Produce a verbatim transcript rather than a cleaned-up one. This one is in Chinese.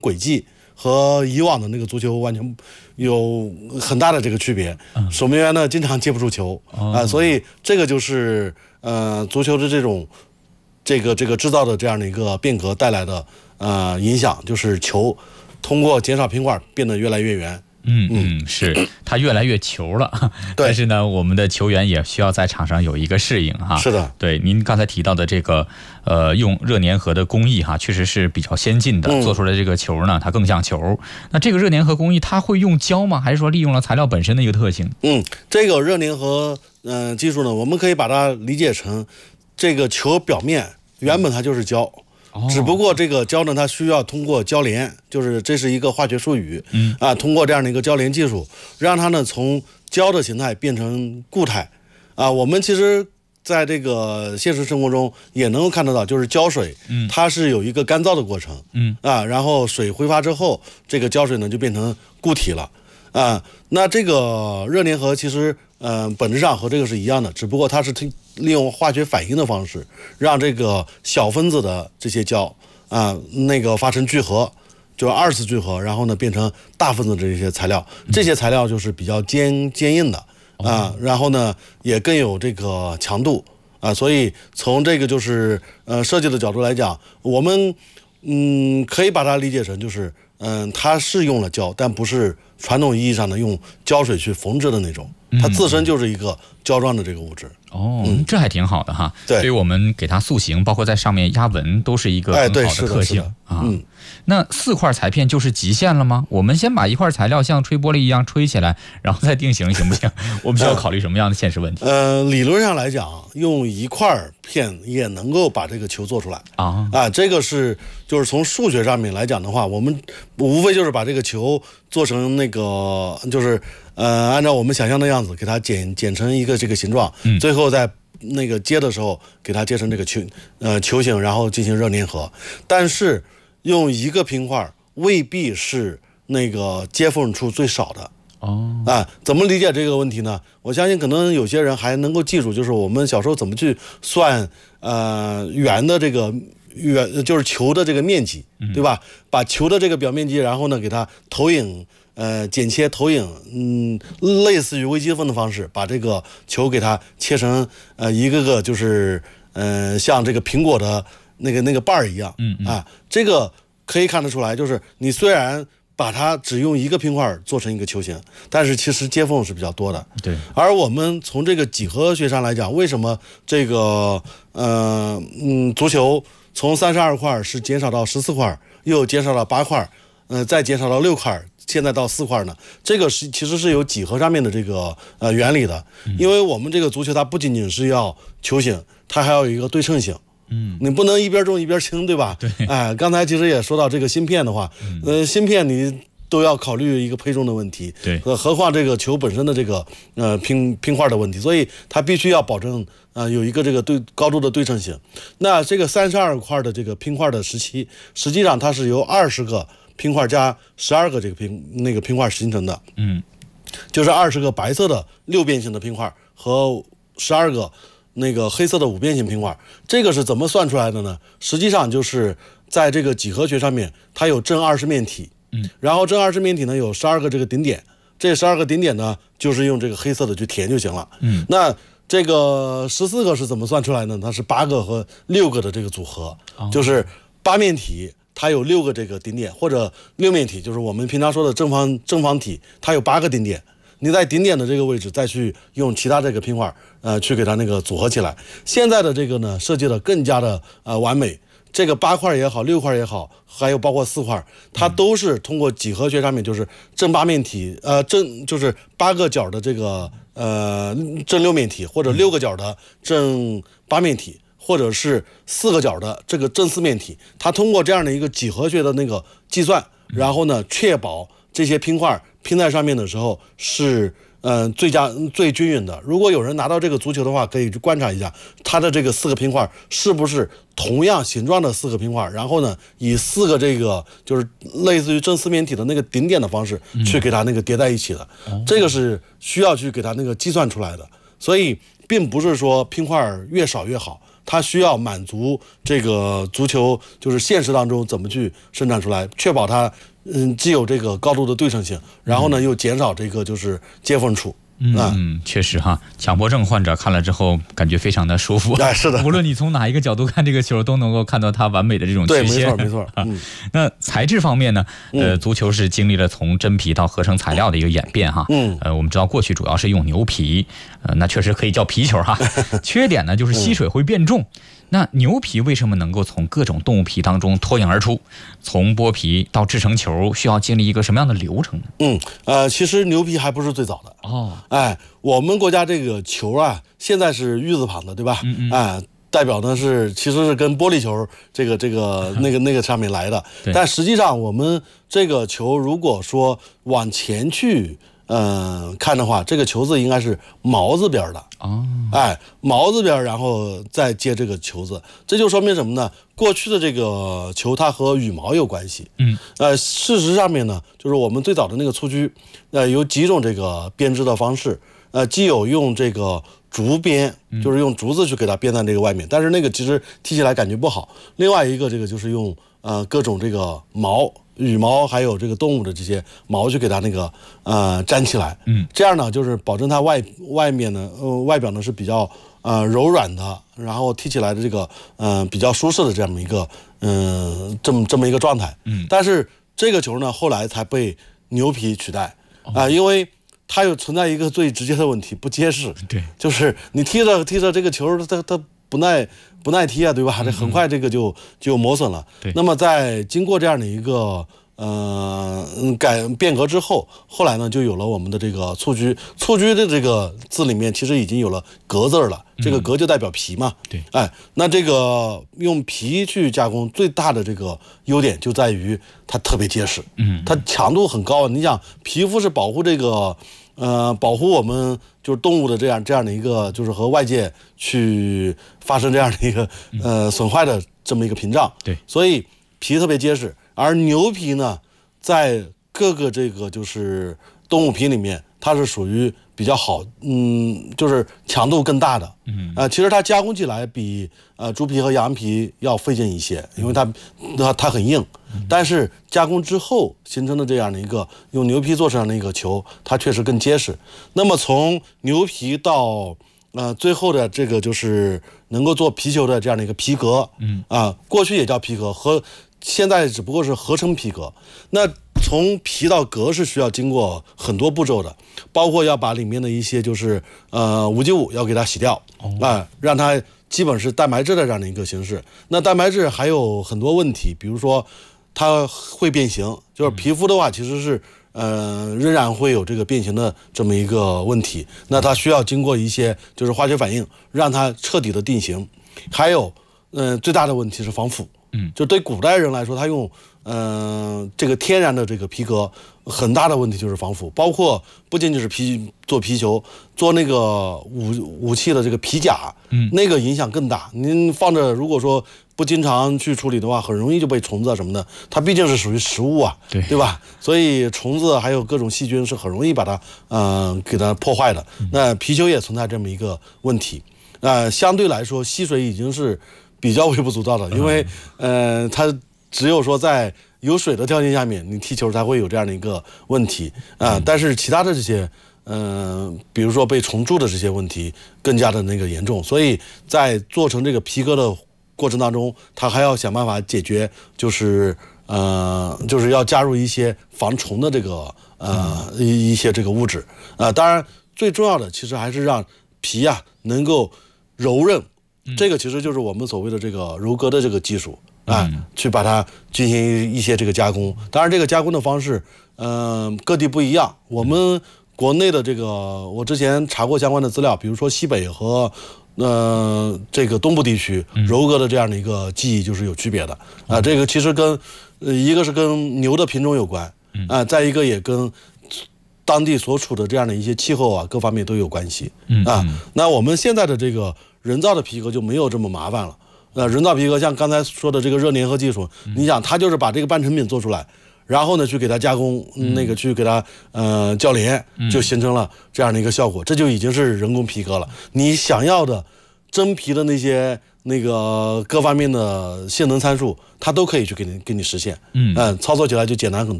轨迹和以往的那个足球完全有很大的这个区别。守门员呢经常接不住球啊、呃，所以这个就是呃足球的这种这个这个制造的这样的一个变革带来的呃影响，就是球通过减少拼块变得越来越圆。 嗯嗯，是它越来越球了，但是呢，我们的球员也需要在场上有一个适应哈。 是的， 对，您刚才提到的这个呃，用热粘合的工艺哈，确实是比较先进的，嗯、做出来这个球呢，它更像球。那这个热粘合工艺，它会用胶吗？还是说利用了材料本身的一个特性？ 嗯，这个热粘合嗯、呃、技术呢，我们可以把它理解成这个球表面原本它就是胶。只不过这个胶呢，它需要通过胶联，就是这是一个化学术语，嗯啊，通过这样的一个胶联技术，让它呢从胶的形态变成固态，啊，我们其实在这个现实生活中也能够看得到，就是胶水，嗯，它是有一个干燥的过程，嗯啊，然后水挥发之后，这个胶水呢就变成固体了，啊，那这个热粘合其实，嗯、呃，本质上和这个是一样的，只不过它是利用化学反应的方式，让这个小分子的这些胶啊，那个发生聚合，就是二次聚合，然后呢变成大分子的这些材料，这些材料就是比较坚坚硬的啊，然后呢也更有这个强度啊，所以从这个就是呃设计的角度来讲，我们嗯可以把它理解成就是嗯它是用了胶，但不是传统意义上的用胶水去缝制的那种，它自身就是一个胶状的这个物质。 哦、嗯，这还挺好的哈。 对， 所以我们给它塑形，包括在上面压纹，都是一个很好的特性、 哎、啊。嗯， 那四块裁片就是极限了吗？我们先把一块材料像吹玻璃一样吹起来，然后再定型，行不行？我们需要考虑什么样的现实问题？ 呃，理论上来讲，用一块片也能够把这个球做出来啊啊，这个是就是从数学上面来讲的话，我们无非就是把这个球做成那个就是呃，按照我们想象的样子，给它剪剪成一个这个形状，嗯、最后在那个接的时候给它接成这个球呃球形，然后进行热粘合。但是用一个拼块未必是那个接缝处最少的。哦，啊，怎么理解这个问题呢？我相信可能有些人还能够记住，就是我们小时候怎么去算呃圆的这个圆，就是球的这个面积，对吧？把球的这个表面积，然后呢给它投影。呃，剪切投影，嗯，类似于微积分的方式，把这个球给它切成呃一个个就是呃像这个苹果的那个那个瓣儿一样，嗯啊，这个可以看得出来，就是你虽然把它只用一个拼块做成一个球形，但是其实接缝是比较多的。 对。 而我们从这个几何学上来讲，为什么这个呃嗯足球从三十二块是减少到十四块，又减少到八块，呃再减少到六块？现在到四块呢，这个是其实是有几何上面的这个呃原理的，因为我们这个足球它不仅仅是要球形，它还要有一个对称性。嗯，你不能一边重一边轻，对吧？ 对。 哎，刚才其实也说到这个芯片的话，嗯、呃，芯片你都要考虑一个配重的问题， 对， 何况这个球本身的这个呃拼拼块的问题，所以它必须要保证啊、呃、有一个这个对高度的对称性。那这个三十二块的这个拼块的时期，实际上它是由二十个。拼块加十二个这个拼那个拼块形成的，嗯，就是二十个白色的六边形的拼块和十二个那个黑色的五边形拼块。这个是怎么算出来的呢？实际上就是在这个几何学上面，它有正二十面体，嗯，然后正二十面体呢有十二个这个顶点，这十二个顶点呢就是用这个黑色的去填就行了，嗯，那这个十四个是怎么算出来呢？它是八个和六个的这个组合，哦、就是八面体。它有六个这个顶点，或者六面体，就是我们平常说的正方正方体，它有八个顶点。你在顶点的这个位置再去用其他这个拼块，呃，去给它那个组合起来。现在的这个呢，设计的更加的呃完美。这个八块也好，六块也好，还有包括四块，它都是通过几何学上面就是正八面体，呃，正就是八个角的这个呃正六面体，或者六个角的正八面体。或者是四个角的这个正四面体，它通过这样的一个几何学的那个计算，然后呢，确保这些拼块拼在上面的时候是嗯、呃、最佳最均匀的。如果有人拿到这个足球的话，可以去观察一下它的这个四个拼块是不是同样形状的四个拼块，然后呢，以四个这个就是类似于正四面体的那个顶点的方式去给它那个叠在一起的，嗯、这个是需要去给它那个计算出来的。所以并不是说拼块越少越好。 它需要满足这个足球就是现实当中怎么去生产出来，确保它嗯既有这个高度的对称性，然后呢又减少这个就是接缝处。 嗯，确实哈，强迫症患者看了之后感觉非常的舒服。 哎，是的， 无论你从哪一个角度看这个球，都能够看到它完美的这种曲线。 对，没错，没错。嗯， 那材质方面呢？呃，足球是经历了从真皮到合成材料的一个演变哈。嗯，呃，我们知道过去主要是用牛皮，呃，那确实可以叫皮球哈。缺点呢就是吸水会变重。那牛皮为什么能够从各种动物皮当中脱颖而出？从剥皮到制成球，需要经历一个什么样的流程呢？ 嗯，呃，其实牛皮还不是最早的哦。 哎，我们国家这个球啊，现在是玉字旁的，对吧？嗯嗯。哎，代表呢是其实是跟玻璃球这个这个那个那个上面来的，但实际上我们这个球如果说往前去。嗯、呃，看的话，这个球字应该是毛字边的哦， 哎，毛字边，然后再接这个球字，这就说明什么呢？过去的这个球它和羽毛有关系， 嗯， 呃，事实上面呢，就是我们最早的那个蹴鞠，呃，有几种这个编织的方式，呃，既有用这个竹编，就是用竹子去给它编在这个外面，但是那个其实踢起来感觉不好。另外一个这个就是用呃各种这个毛。羽毛还有这个动物的这些毛去给它那个呃粘起来， 嗯， 这样呢就是保证它外外面呢呃外表呢是比较呃柔软的，然后踢起来的这个嗯、呃、比较舒适的这么一个嗯、呃、这么这么一个状态， 嗯， 但是这个球呢后来才被牛皮取代啊、呃，因为它有存在一个最直接的问题，不结实， 对， 就是你踢着踢着这个球它它不耐。不耐踢啊，对吧？这很快这个就就磨损了。 对。 那么在经过这样的一个呃改变革之后，后来呢就有了我们的这个蹴鞠。蹴鞠的这个字里面其实已经有了革字了，这个革就代表皮嘛。 对。 哎，那这个用皮去加工最大的这个优点就在于它特别结实， 嗯， 它强度很高。你想，皮肤是保护这个。呃，保护我们就是动物的这样这样的一个，就是和外界去发生这样的一个呃损坏的这么一个屏障。 对， 所以皮特别结实。而牛皮呢，在各个这个就是动物皮里面，它是属于比较好，嗯，就是强度更大的。 嗯， 啊、呃，其实它加工起来比呃猪皮和羊皮要费劲一些，因为它它它很硬。但是加工之后形成的这样的一个用牛皮做成的一个球，它确实更结实。那么从牛皮到呃最后的这个就是能够做皮球的这样的一个皮革， 嗯啊、呃，过去也叫皮革，和现在只不过是合成皮革。那从皮到革是需要经过很多步骤的，包括要把里面的一些就是呃无机物要给它洗掉啊、呃，让它基本是蛋白质的这样的一个形式。那蛋白质还有很多问题，比如说。它会变形，就是皮肤的话，其实是呃仍然会有这个变形的这么一个问题。那它需要经过一些就是化学反应，让它彻底的定型。还有，嗯、呃，最大的问题是防腐。 嗯， 就对古代人来说，他用嗯、呃、这个天然的这个皮革，很大的问题就是防腐，包括不仅仅是皮做皮球，做那个武武器的这个皮甲， 嗯， 那个影响更大。您放着，如果说不经常去处理的话，很容易就被虫子啊什么的，它毕竟是属于食物啊， 对对吧？所以虫子还有各种细菌是很容易把它嗯、呃、给它破坏的。那皮球也存在这么一个问题，呃，相对来说吸水已经是比较微不足道的，因为呃它只有说在有水的条件下面，你踢球才会有这样的一个问题啊、呃。但是其他的这些。嗯、呃，比如说被虫蛀的这些问题更加的那个严重，所以在做成这个皮革的过程当中，它还要想办法解决，就是呃，就是要加入一些防虫的这个呃一一些这个物质啊、呃。当然，最重要的其实还是让皮啊能够柔韧，这个其实就是我们所谓的这个柔革的这个技术啊、呃，去把它进行一些这个加工。当然，这个加工的方式，嗯、呃，各地不一样，我们。国内的这个，我之前查过相关的资料，比如说西北和呃这个东部地区柔革的这样的一个技艺就是有区别的啊、呃。这个其实跟呃一个是跟牛的品种有关啊、呃，再一个也跟当地所处的这样的一些气候啊各方面都有关系啊。那我们现在的这个人造的皮革就没有这么麻烦了。呃，人造皮革像刚才说的这个热粘合技术，你想它就是把这个半成品做出来。然后呢，去给它加工，嗯、那个去给它呃铰连，就形成了这样的一个效果，这就已经是人工皮革了。你想要的真皮的那些那个各方面的性能参数，它都可以去给你给你实现。 嗯嗯，操作起来就简单很多。